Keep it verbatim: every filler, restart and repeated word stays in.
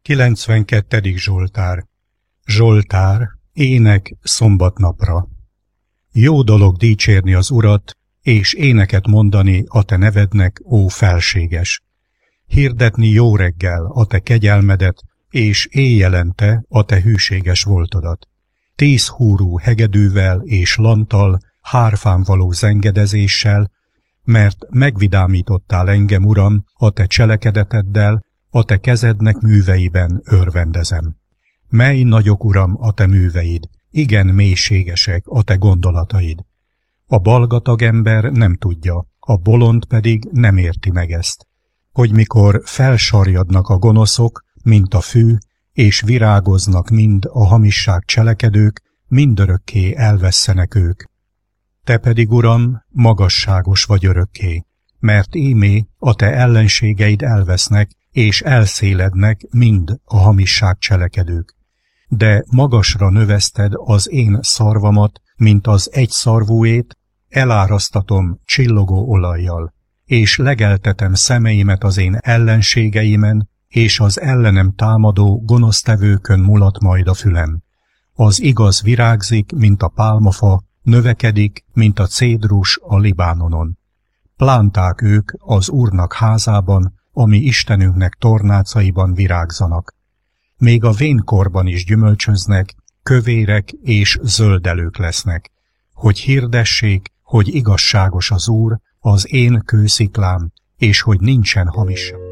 kilencvenkettedik Zsoltár. Zsoltár, ének szombatnapra. Jó dolog dicsérni az Urat, és éneket mondani a te nevednek, ó felséges. Hirdetni jó reggel a te kegyelmedet, és éjjelente a te hűséges voltodat. Tíz húrú hegedűvel és lanttal, hárfán való zengedezéssel, mert megvidámítottál engem, Uram, a te cselekedeteddel, a te kezednek műveiben örvendezem. Mely nagyok, Uram, a te műveid, igen mélységesek a te gondolataid. A balgatag ember nem tudja, a bolond pedig nem érti meg ezt, hogy mikor felsarjadnak a gonoszok, mint a fű, és virágoznak mind a hamisság cselekedők, mindörökké elvesszenek ők. Te pedig, Uram, magasságos vagy örökké, mert ímé a te ellenségeid elvesznek, és elszélednek mind a hamisság cselekedők. De magasra növeszted az én szarvamat, mint az egyszarvúét, elárasztatom csillogó olajjal, és legeltetem szemeimet az én ellenségeimen, és az ellenem támadó gonosztevőkön mulat majd a fülem. Az igaz virágzik, mint a pálmafa, növekedik, mint a cédrus a Libánonon. Plánták ők az Úrnak házában, ami Istenünknek tornácaiban virágzanak. Még a vénkorban is gyümölcsöznek, kövérek és zöldelők lesznek, hogy hirdessék, hogy igazságos az Úr, az én kősziklám, és hogy nincsen hamis.